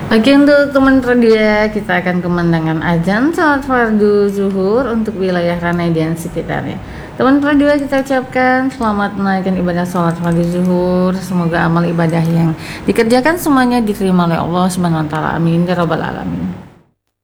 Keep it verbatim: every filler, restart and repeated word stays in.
Oke, untuk teman Pradia, kita akan kumandangkan azan salat fardu zuhur untuk wilayah Ranai dan sekitarnya. Teman Pradia, kita ucapkan selamat menaikkan ibadah salat fardu zuhur. Semoga amal ibadah yang dikerjakan semuanya diterima oleh Allah Subhanahu wa taala. Amin ya rabbal alamin.